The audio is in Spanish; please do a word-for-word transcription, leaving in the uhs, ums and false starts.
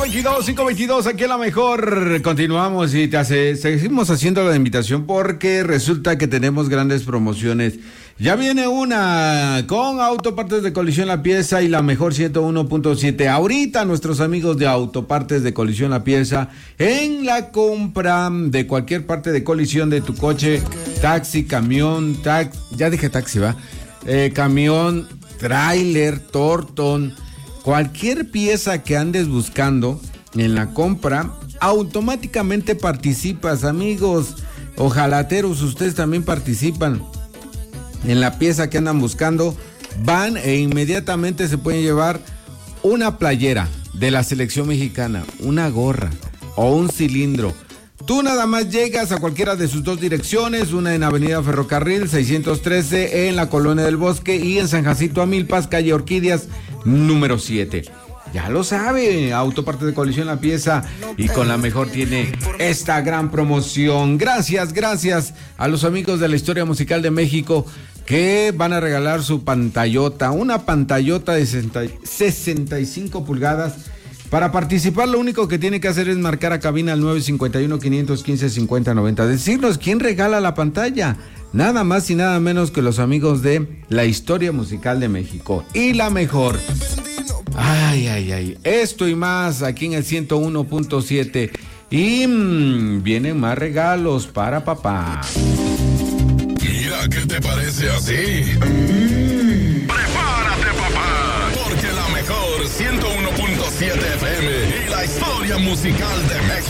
veintidós, cinco veintidós, aquí a la mejor. Continuamos y te hace, seguimos haciendo la invitación porque resulta que tenemos grandes promociones. Ya viene una con Autopartes de Colisión La Pieza y la mejor ciento uno punto siete. Ahorita nuestros amigos de Autopartes de Colisión La Pieza, en la compra de cualquier parte de colisión de tu coche, taxi, camión, tax, ya dije taxi, va, eh, camión, tráiler, tortón, cualquier pieza que andes buscando en la compra, automáticamente participas, amigos. Ojalateros, ustedes también participan en la pieza que andan buscando. Van e inmediatamente se pueden llevar una playera de la selección mexicana, una gorra o un cilindro. Tú nada más llegas a cualquiera de sus dos direcciones, una en Avenida Ferrocarril seiscientos trece en la Colonia del Bosque y en San Jacinto Amilpas, calle Orquídeas, número siete. Ya lo sabe, Autopartes de Colisión La Pieza, y con la mejor tiene esta gran promoción. Gracias, gracias a los amigos de la Historia Musical de México que van a regalar su pantallota, una pantallota de sesenta y cinco pulgadas. Para participar, lo único que tiene que hacer es marcar a cabina al nueve cinco uno, cinco uno cinco, cinco cero nueve cero. Decirnos quién regala la pantalla. Nada más y nada menos que los amigos de la Historia Musical de México. Y la mejor. Ay, ay, ay. Esto y más aquí en el ciento uno punto siete. Y mmm, vienen más regalos para papá. Mira, ¿qué te parece así? Mm. Prepárate, papá, porque la mejor ciento uno punto siete F M y la Historia Musical de México